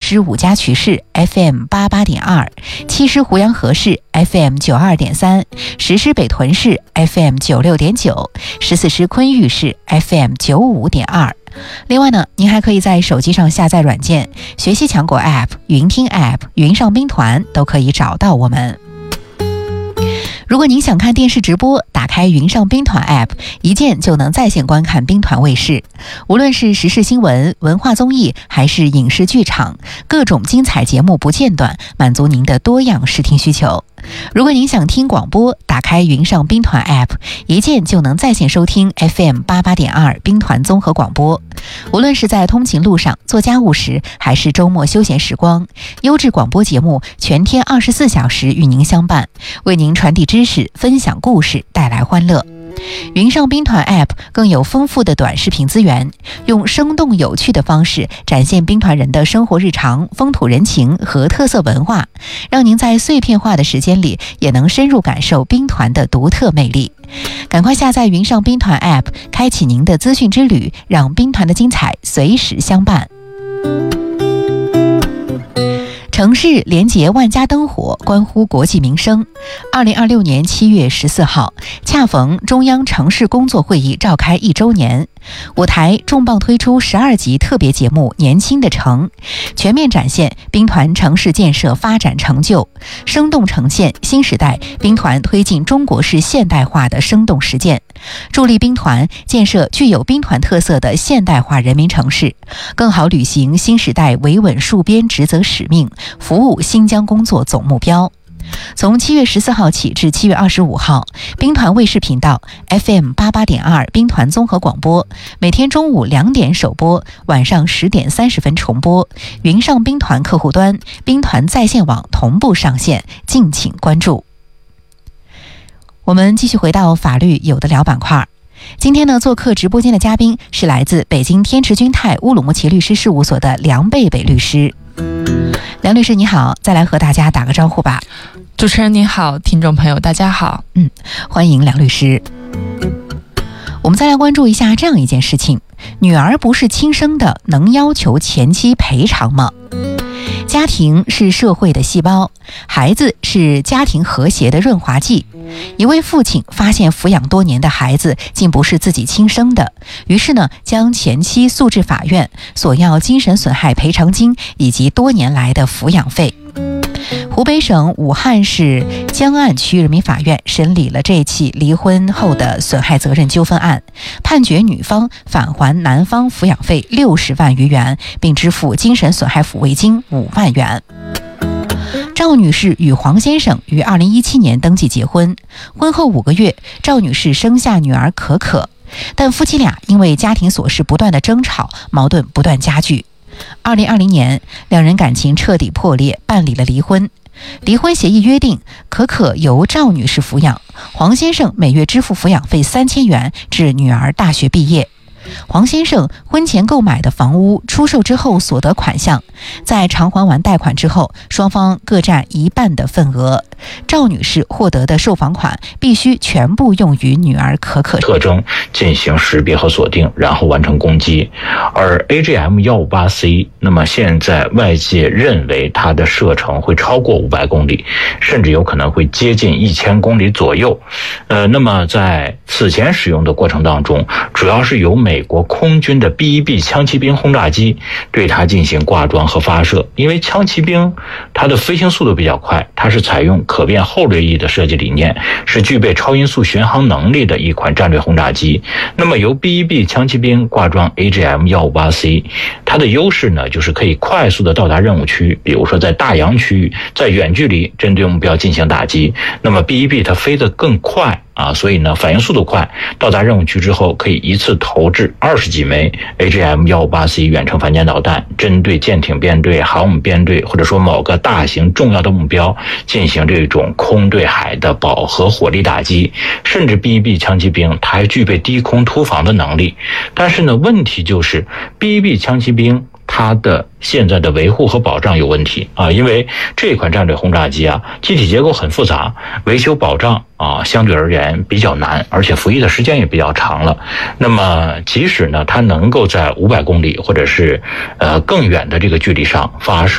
师五家渠市 FM88.2， 7师湖阳河市 FM92.3， 10师北屯市 FM96.9， 14师昆玉市 FM95.2。另外呢，您还可以在手机上下载软件，学习强国 App、云听 App、云上兵团都可以找到我们。如果您想看电视直播，打开云上兵团 App， 一键就能在线观看兵团卫视。无论是时事新闻、文化综艺，还是影视剧场，各种精彩节目不间断，满足您的多样视听需求。如果您想听广播，打开云上兵团 App， 一键就能在线收听 FM88.2 兵团综合广播。无论是在通勤路上、做家务时，还是周末休闲时光，优质广播节目全天24小时与您相伴，为您传递知识、分享故事，带来欢乐。云上兵团 App 更有丰富的短视频资源，用生动有趣的方式展现兵团人的生活日常、风土人情和特色文化，让您在碎片化的时间里也能深入感受兵团的独特魅力。赶快下载云上兵团 App， 开启您的资讯之旅，让兵团的精彩随时相伴。城市连结万家灯火，关乎国计民生。2026年7月14号，恰逢中央城市工作会议召开1周年，我台重磅推出12集特别节目《年轻的城》，全面展现兵团城市建设发展成就，生动呈现新时代兵团推进中国式现代化的生动实践，助力兵团建设具有兵团特色的现代化人民城市，更好履行新时代维稳戍边职责使命，服务新疆工作总目标。从7月14号起至7月25号，兵团卫视频道 FM88.2 兵团综合广播，每天中午2点首播，晚上10点30分重播。云上兵团客户端、兵团在线网同步上线，敬请关注。我们继续回到法律有的聊板块。今天呢，做客直播间的嘉宾是来自北京天池君泰乌鲁木齐律师事务所的梁贝贝律师。梁律师你好，再来和大家打个招呼吧。 主持人你好，听众朋友大家好。 欢迎梁律师。我们再来关注一下这样一件事情，女儿不是亲生的，能要求前妻赔偿吗？家庭是社会的细胞，孩子是家庭和谐的润滑剂。一位父亲发现抚养多年的孩子竟不是自己亲生的，于是呢，将前妻诉至法院，索要精神损害赔偿金以及多年来的抚养费。湖北省武汉市江岸区人民法院审理了这起离婚后的损害责任纠纷案，判决女方返还男方抚养费60万余元，并支付精神损害抚慰金5万元。赵女士与黄先生于2017年登记结婚，婚后5个月，赵女士生下女儿可可，但夫妻俩因为家庭琐事不断的争吵，矛盾不断加剧。2020年，两人感情彻底破裂，办理了离婚。离婚协议约定，可可由赵女士抚养，黄先生每月支付抚养费3000元至女儿大学毕业。黄先生婚前购买的房屋出售之后所得款项，在偿还完贷款之后，双方各占1半的份额。赵女士获得的售房款必须全部用于女儿可可特征进行识别和锁定，然后完成攻击。而 AGM158C 那么现在外界认为它的射程会超过500公里，甚至有可能会接近1000公里左右。那么在此前使用的过程当中，主要是由美国空军的 B-1B 枪骑兵轰炸机对它进行挂装和发射。因为枪骑兵它的飞行速度比较快，它是采用可变后掠翼的设计理念，是具备超音速巡航能力的一款战略轰炸机。那么由 B-1B 枪骑兵挂装 AGM158C， 它的优势呢，就是可以快速的到达任务区，比如说在大洋区域，在远距离针对目标进行打击。那么 B-1B 它飞得更快所以呢反应速度快，到达任务区之后可以一次投掷20几枚 AGM158C 远程反舰导弹，针对舰艇编队、航母编队或者说某个大型重要的目标进行这种空对海的饱和火力打击。甚至 B-1B 枪骑兵它还具备低空突防的能力。但是呢，问题就是 B-1B 枪骑兵它的现在的维护和保障有问题因为这款战略轰炸机机体结构很复杂，维修保障相对而言比较难，而且服役的时间也比较长了。那么即使呢它能够在500公里或者是更远的这个距离上发射